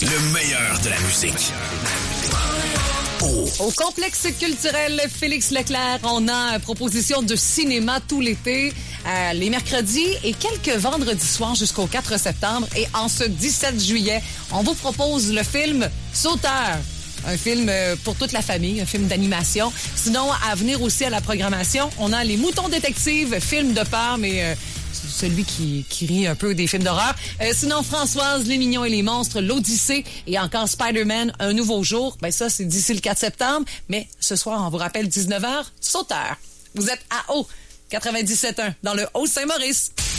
Le meilleur de la musique. Au complexe culturel Félix Leclerc, on a proposition de cinéma tout l'été, les mercredis et quelques vendredis soirs jusqu'au 4 septembre. Et en ce 17 juillet, on vous propose le film Sauteur. Un film pour toute la famille, un film d'animation. Sinon, à venir aussi à la programmation, on a Les Moutons Détectives, film de peur, mais celui qui rit un peu des films d'horreur. Sinon, Françoise, Les Mignons et les Monstres, L'Odyssée et encore Spider-Man, Un Nouveau Jour. Ben ça, c'est d'ici le 4 septembre. Mais ce soir, on vous rappelle 19h, Sauteur. Vous êtes à Haut, 97.1, dans le Haut-Saint-Maurice.